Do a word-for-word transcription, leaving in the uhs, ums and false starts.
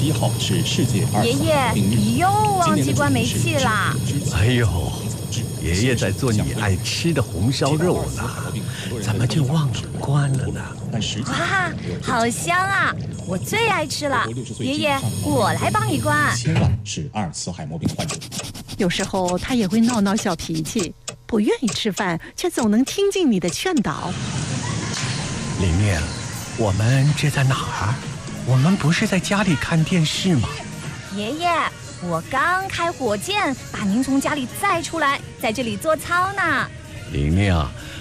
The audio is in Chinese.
十一号是世界阿尔爷爷，你又忘记关煤气啦！ 哎呦，爷爷在做你爱吃的红烧肉呢，怎么就忘了关了呢？ 哇，好香啊！我最爱吃了。爷爷，我来帮你关。 千万是阿尔茨海默病患者。 有时候他也会闹闹小脾气，不愿意吃饭，却总能听进你的劝导。 玲玲，我们这在哪儿？我们不是在家里看电视吗？ 爷爷，我刚开火箭把您从家里载出来，在这里做操呢。 玲玲，